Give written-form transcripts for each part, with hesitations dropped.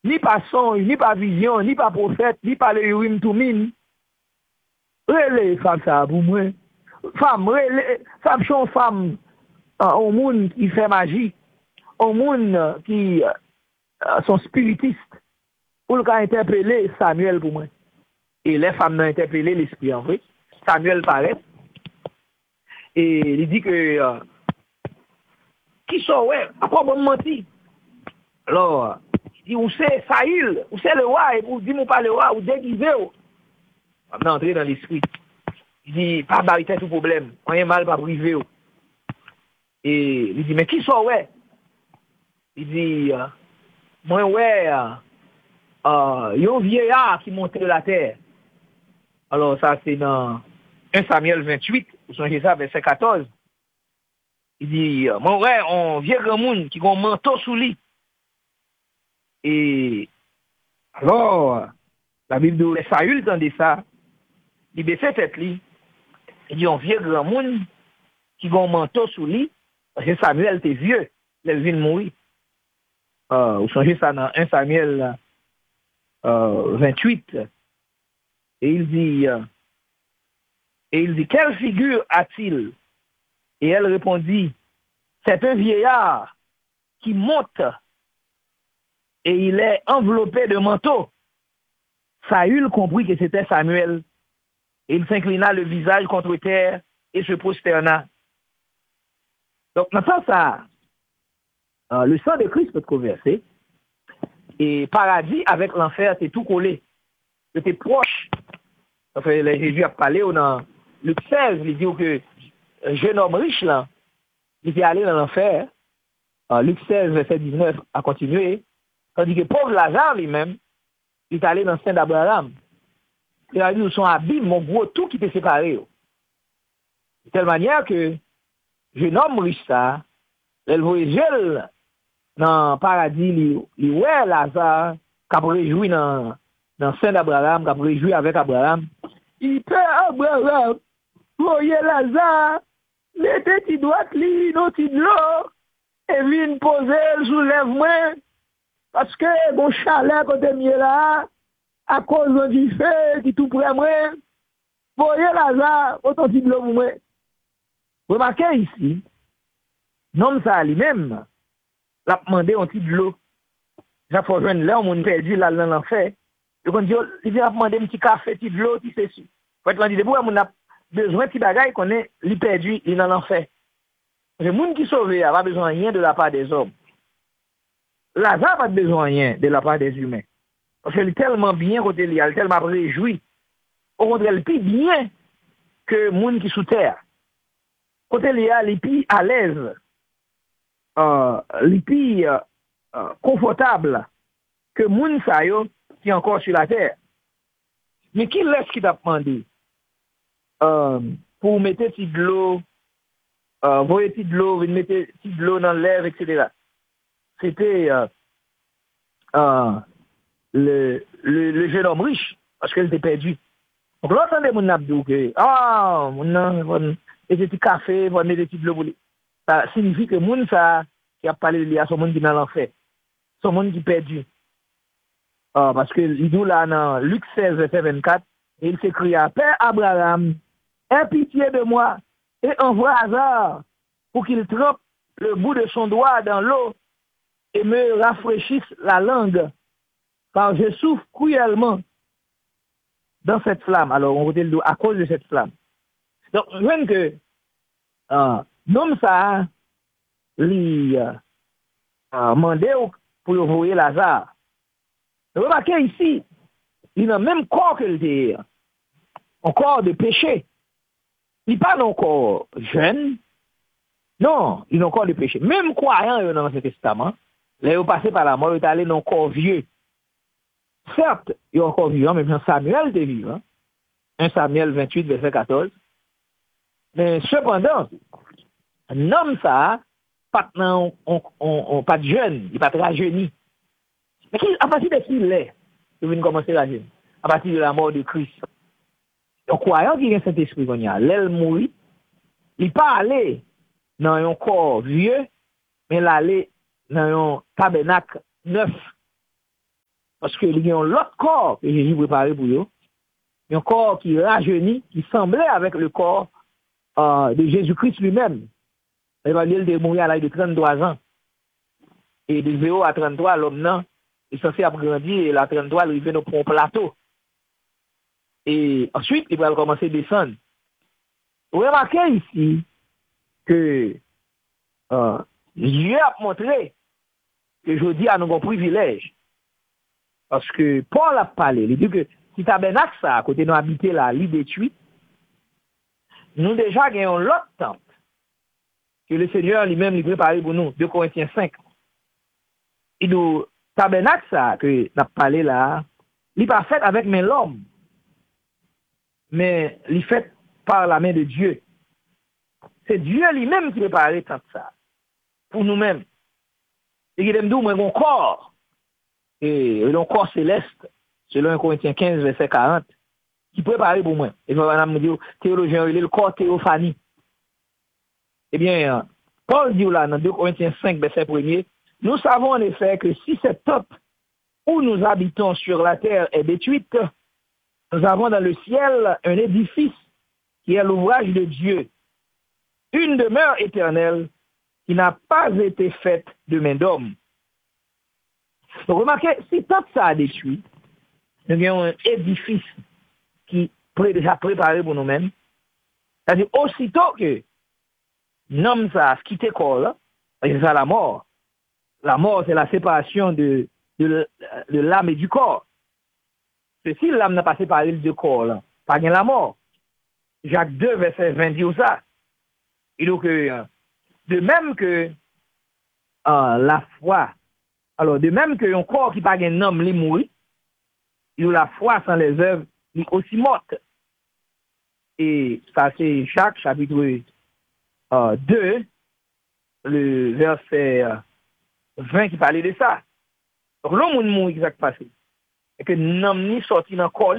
ni par songe, ni par vision, ni par prophète, ni par le Urim Tumim. Relé femme ça pour moi. Femme, femme son femme, un monde qui fait magie, un monde qui sont spiritistes, pour le cas interpeller Samuel pour moi. Et les femmes n'ont interpellé l'esprit en vrai. Samuel paraît. Et il dit que qui sont ouais, à quoi bon mentir? Alors, il dit où c'est Saül, où c'est le roi, et vous dites pas le roi, ou déguisé. On va entrer dans l'esprit. Il dit, pas bariter tout problème, rien mal pas privé. Et il dit, mais qui sont ouais? Il dit, moi ouais, il y a un vieillard qui montait de la terre. Alors ça c'est dans 1 Samuel 28, vous songez ça, verset 14. Il dit, moi ouais, on vieux grand monde qui a un manteau sous lui. Et alors, la Bible de Saül tendait ça, il baissait tête lui. Il dit, on vieux grand monde qui a un manteau sous lui, parce que Samuel était vieux, il vient de mourir. Vous songez ça dans 1 Samuel 28. Et il dit, quelle figure a-t-il? Et elle répondit, c'est un vieillard qui monte et il est enveloppé de manteau. Saül comprit que c'était Samuel. Et il s'inclina le visage contre terre et se prosterna. Donc, maintenant, ça, le sang de Christ peut être conversé. Et paradis avec l'enfer, c'est tout collé. C'était proche. Enfin, Jésus a parlé dans Luc 16, il dit que un jeune homme riche, là, il était allé dans l'enfer. Luc 16, verset 19, a continué. Tandis que pauvre Lazare lui-même, il est allé dans le sein d'Abraham. Il a dit où son abîme, mon gros tout qui était séparé. De telle manière que jeune homme riche, ça, elle voyait dans le paradis, il ouais Lazare, qui a réjoui dans le sein d'Abraham, qui a réjoui avec Abraham. Il peut Abraham, voyez Lazare, mettez tes doigts, non, tes de l'eau, et viens poser, soulève-moi, parce que mon chalet côté mieux là, à cause du feu, qui tout près moi, voyez Lazare, autant de l'eau pour moi. Remarquez ici, non, ça lui-même, l'a demandé un petit de l'eau. J'ai fait joindre là, on perdu là dans l'enfer. Donc on dit, il a demandé un petit café, petit de l'eau, petit ceci. Faut être dit, on a besoin de petits bagailles qu'on est, il perdu, il dans l'enfer. Le monde qui sauve, il n'a pas besoin de rien de la part des hommes. Lazare n'a pas besoin de rien de la part des humains. Parce qu'il est tellement bien côté lui, il est tellement réjoui. Au contraire, il est plus bien que le monde qui est sous terre. Côté lui, il est plus à l'aise. Les plus confortables que moun sa yo qui est encore sur la terre. Mais qui laisse qui t'a demandé pour mettre de l'eau, voyer de l'eau, mettre de l'eau dans l'air, etc. C'était le jeune homme riche, parce qu'elle était perdue. Donc là, on entendait mon abdou que, mon et petit café, on mettre de l'eau pour lui. Ça signifie que moun ça qui a parlé de lui à son monde qui est dans l'enfer. Son monde qui est perdu. Parce que il dit là dans Luc 16, verset 24, et il s'écria, Père Abraham, aie pitié de moi et envoie Lazare pour qu'il trempe le bout de son doigt dans l'eau et me rafraîchisse la langue, car je souffre cruellement dans cette flamme. Alors, on va dire à cause de cette flamme. Donc, même que l'homme ça, lui mandé pour envoyer Lazare. Remarquez ici, il a même corps que le un corps de péché. Il n'est pas encore jeune. Non, il a un corps de péché. Même croyant dans l'Ancien Testament, là, il est passé par la mort, il est allé dans un corps vieux. Certes, il est encore vivant, mais Samuel est vivant. 1 Samuel 28, verset 14. Mais cependant, un homme ça, pas de jeune, il n'est pas rajeuni. Mais à partir de qui il est, il vient commencer la jeune. À partir de la mort de Christ. Donc, croyant qu'il y a cet esprit qu'on y a, l'elle mourit, il n'est pas allé dans un corps vieux, mais il est allé dans un tabernacle neuf. Parce que il y a l'autre corps que Jésus préparé pour eux. Un corps qui rajeunit, qui semblait avec le corps de Jésus-Christ lui-même. Il va de mourir à l'âge de 33 ans. Et de 0 à 33, l'homme non, est censé agrandir et la 33, il vient pour un plateau. Et ensuite, il va commencer à descendre. Vous remarquez ici que Dieu a montré que je dis à nous un privilège. Parce que Paul a parlé, il dit que si tabernacle ça, à côté de nous habiter là, il détruit, nous déjà gagnons l'autre temple que le Seigneur lui-même lui préparé pour nous, 2 Corinthiens 5. Et nous, tabernacle ça, que nous avons parlé là, il n'est pas fait avec main l'homme, mais il est fait par la main de Dieu. C'est Dieu lui-même qui prépare tant ça, pour nous-mêmes. Et il aime nous, un corps, et un corps céleste, selon 1 Corinthiens 15, verset 40, qui prépare pour moi. Et voilà, me dit, théologien, il est le corps théophanie. Eh bien, Paul dit là, dans 2 Corinthiens 5, verset 1er, nous savons en effet que si cette temple où nous habitons sur la terre est détruite, nous avons dans le ciel un édifice qui est l'ouvrage de Dieu, une demeure éternelle qui n'a pas été faite de main d'homme. Donc, remarquez, si tant ça a détruit, nous avons un édifice qui est déjà préparé pour nous-mêmes. C'est-à-dire, aussitôt que l'homme ça quitté corps là, c'est ça la mort. La mort, c'est la séparation de l'âme et du corps. C'est si l'âme n'a pas séparé du corps là, pas gain la mort. Jacques 2, verset 20 dit ça. Et donc, de même que la foi, alors de même que un corps qui pas gain homme, il mourit, et la foi sans les œuvres, il est aussi morte. Et ça, c'est Jacques, chapitre 2, le verset 20 qui parlait de ça. Donc, l'homme mourit exact passé. Et que l'homme ni sorti dans le corps,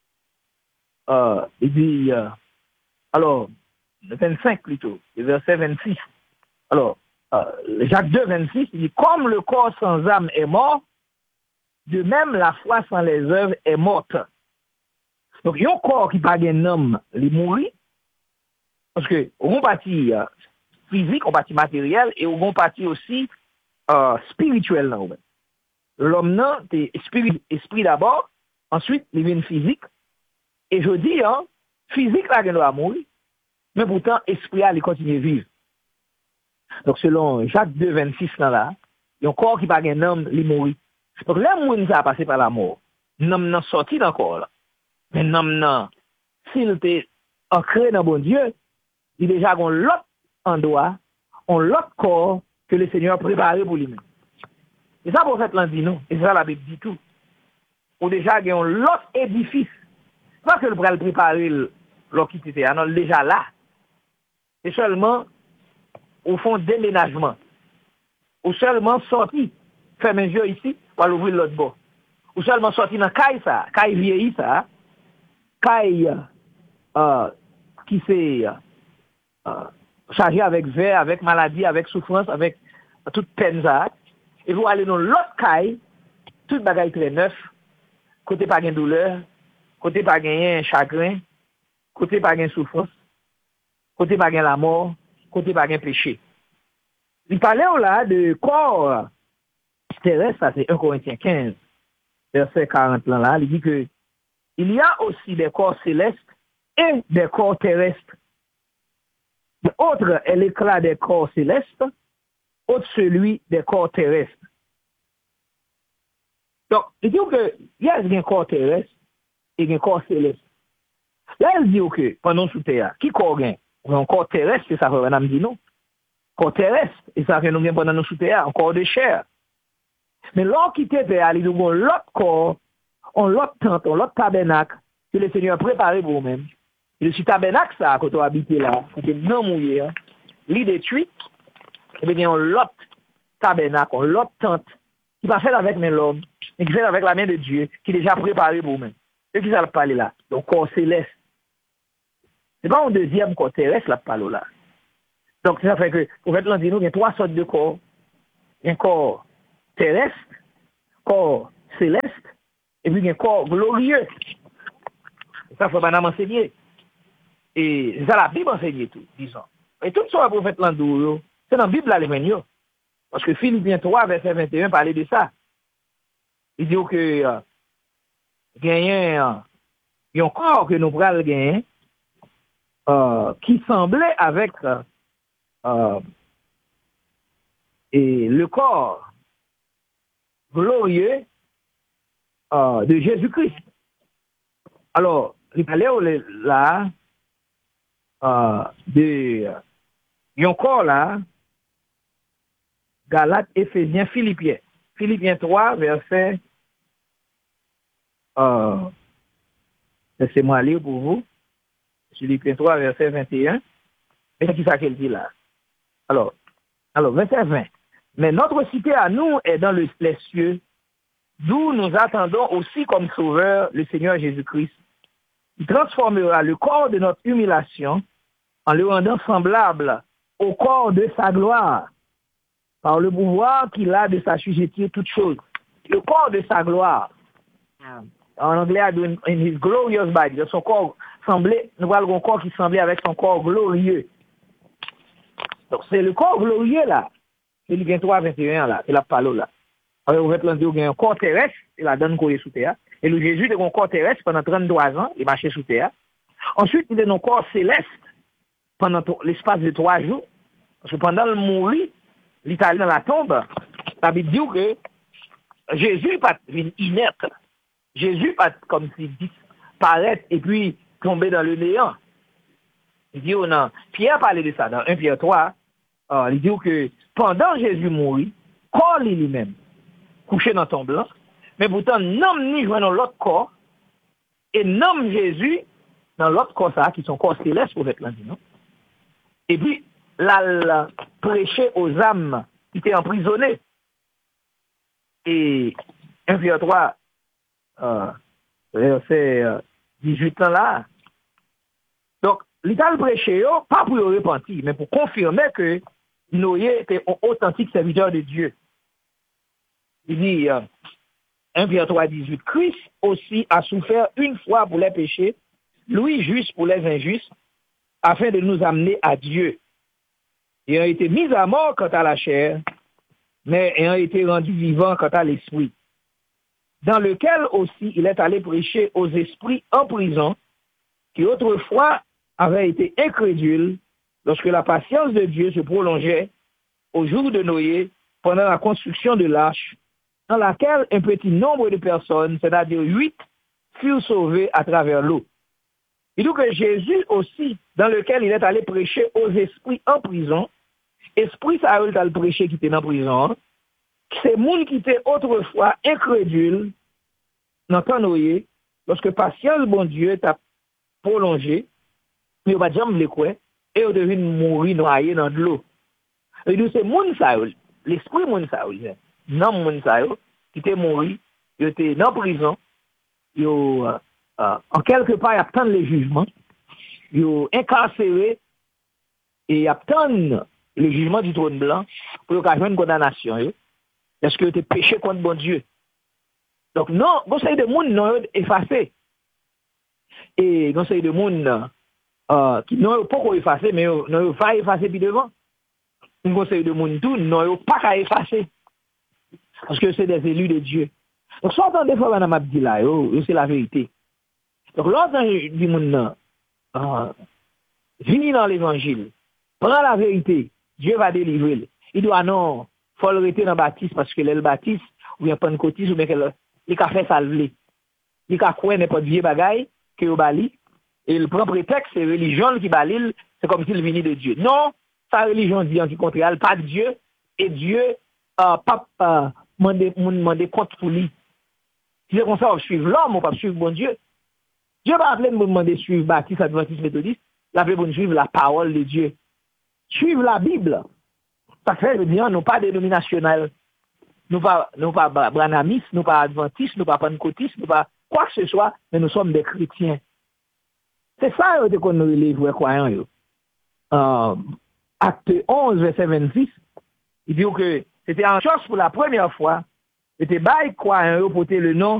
il dit, alors, le 25 plutôt, le verset 26. Alors, Jacques 2, 26, il dit, comme le corps sans âme est mort, de même la foi sans les œuvres est morte. Donc, il y a un corps qui n'a pas un homme, il mourit, parce que, on partie physique, on partie matériel, et on partie aussi spirituel. L'homme, non, c'est esprit d'abord, ensuite, il vient physique, et je dis, physique, là, il doit mourir, mais pourtant, esprit, il continue à vivre. Donc, selon Jacques 2, 26, là, il y a un corps qui n'a pas un homme, il mourit. Donc, là, il a passé par la mort. L'homme n'a sorti d'un corps, là. Mais l'homme, s'il était ancré dans bon Dieu, il a déjà l'autre endroit, l'autre corps que le Seigneur a préparé pour lui-même. Et ça, pour cette lundi, non. Et ça, la Bible dit tout. Ou déjà, il y a l'autre édifice. Pas que le bras le préparer, l'autre qui était, non, déjà là. C'est seulement, au fond, déménagement. Ou seulement sorti, faire mes yeux ici, pour aller ouvrir l'autre bord. Ou seulement sorti dans caille ça, caille vieilli ça, caille qui s'est chargé avec verre, avec maladie, avec souffrance, avec toute peine ça. Et vous allez dans l'autre caille, toute bagaille très neuf, côté pas gain douleur, côté pas gain chagrin, côté pas gain souffrance, côté pas gain la mort, côté pas gain péché. Il parlait là de corps terrestre, ça c'est 1 Corinthiens 15, verset 40 là, il dit que il y a aussi des corps célestes et des corps terrestres. L'autre est l'éclat des corps célestes, autre celui des corps terrestres. Donc, il dit que il y a un corps terrestre et un corps céleste. Là, il dit que pendant sous terre, qui corps gain? Un corps terrestre, c'est ça que madame dit non. Corps terrestre, et ça fait nous bien pendant nous sous terre, un corps de chair. Mais l'autre qui était terre, il dit l'autre corps, on l'autre tente, on l'autre tabernacle, que le Seigneur a préparé pour vous-même. Et le tabernacle, ça, quand on habite là, quand on non mouillé, l'île détruit, et bien, on l'autre tabernacle, on l'autre tente, qui va faire avec l'homme, et qui fait avec la main de Dieu, qui est déjà préparé pour vous-même. Et qui ça le parler là? Donc, corps céleste. C'est pas un deuxième corps terrestre, là, parle là. Donc, ça fait que, pour être dit, nous, il y a 3 sortes de corps. Il y a un corps terrestre, corps céleste, et puis un corps glorieux. Ça, faut pas enseigner. Et c'est ça la Bible enseigne tout, disons. Et tout ça, le prophète Landou, c'est dans la Bible, là, les menus. Parce que Philippiens 3, verset 21, parlait de ça. Il dit que gagner un corps que nous prenons gagner qui semblait avec et le corps glorieux de Jésus-Christ. Alors, il parlait là de un corps là, Galates, Éphésiens, Philippiens. Philippiens 3, verset laissez-moi lire pour vous. Philippiens 3, verset 21. Et c'est ça qu'elle dit là. Alors, verset 20. Mais notre cité à nous est dans les cieux, d'où nous attendons aussi comme sauveur le Seigneur Jésus-Christ. Il transformera le corps de notre humiliation en le rendant semblable au corps de sa gloire, par le pouvoir qu'il a de s'assujettir toutes choses. Le corps de sa gloire. En anglais, in his glorious body. Son corps semblait, nous voyons un corps qui semblait avec son corps glorieux. Donc, c'est le corps glorieux, là. C'est le 23, 21, là. C'est la parole, là. Alors, vous êtes là, il y a un corps terrestre, il a donné courir sous terre. Et le Jésus, il a un corps terrestre pendant 33 ans, il marchait sous terre. Ensuite, il a un corps céleste pendant l'espace de 3 jours. Parce que pendant le mourir, l'Italie dans la tombe, ça veut dire que Jésus n'est pas inerte. Jésus n'est pas comme s'il disparaît et puis tomber dans le néant. Il dit, oh non, Pierre parlait de ça dans 1 Pierre 3. Il dit que pendant Jésus mourit, corps lui-même, couché dans ton blanc, mais pourtant, nomme ni dans l'autre corps, et nomme Jésus dans l'autre corps, ça, qui sont corps célestes, pour être là, non? Et puis, là, prêcher aux âmes qui étaient emprisonnées. Et 1 Pierre 3, verset 18 ans là. Donc, l'État prêché, pas pour le repentir, mais pour confirmer que Noé était un authentique serviteur de Dieu. Il dit, 1 Pierre 3, 18, Christ aussi a souffert une fois pour les péchés, lui juste pour les injustes, afin de nous amener à Dieu. Ayant été mis à mort quant à la chair, mais ayant été rendu vivant quant à l'esprit, dans lequel aussi il est allé prêcher aux esprits en prison, qui autrefois avaient été incrédules lorsque la patience de Dieu se prolongeait au jour de Noé pendant la construction de l'arche, dans laquelle un petit nombre de personnes, c'est-à-dire 8, furent sauvées à travers l'eau. Il dit que Jésus aussi, dans lequel il est allé prêcher aux esprits en prison, esprit ça a le prêcher qui était en prison, c'est monde qui était autrefois incrédule dans ton Noé, lorsque patience bon Dieu t'a prolongé, mais il va jamais le quoi, et il devait mourir noyé dans de l'eau. Et donc c'est monde ça, l'esprit monde ça, non monde ça, qui était mort, il était dans prison, en quelque part, il attend le jugement, il est incarcéré et il attend le jugement du trône blanc pour occasion une condamnation. Est-ce que tu es péché contre bon Dieu? Donc, non, conseil de monde non effacé. Et conseil de monde qui non pas effacé, mais non pas effacé puis devant. Un conseil de monde tout, non pas qu'à effacer. Parce que c'est des élus de Dieu. Donc, soit on des fois, on a dit là, c'est la vérité. Donc, lorsqu'on dit monde, vini dans l'évangile, prends la vérité, Dieu va délivrer. Il doit non, faut le rester dans le baptiste parce que le baptiste, ou bien pentecôtiste, ou bien il a fait salver. Il a quoi n'importe vieux bagaille, que au bali, et le propre prétexte, c'est religion qui balil, c'est comme s'il venait de Dieu. Non, sa religion dit en du contraire, pas de Dieu, et Dieu, pas demander compte pour lui. Si c'est comme ça, on suit l'homme, on pas suivre bon Dieu. Dieu va appeler nous demander de suivre baptiste, adventiste, méthodiste, l'appeler pour nous suivre la parole de Dieu. Suivre la Bible. Ça fait, je dire, nous pas dénominationnels. Nous pas branamistes, nous pas adventistes, nous pas pentecôtistes, nous pas quoi que ce soit, mais nous sommes des chrétiens. C'est ça, qu'on nous les vrais croyants, Acte 11, verset 26, il dit que c'était en chose pour la première fois, c'était bail croyant, porter le nom